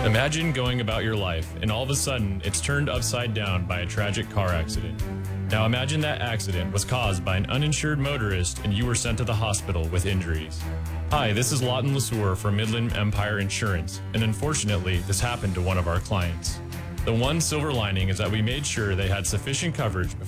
Imagine going about your life and all of a sudden it's turned upside down by a tragic car accident. Now imagine that accident was caused by an uninsured motorist and you were sent to the hospital with injuries. Hi, this is Lawton Lesueur from Midland Empire Insurance, and unfortunately this happened to one of our clients. The one silver lining is that we made sure they had sufficient coverage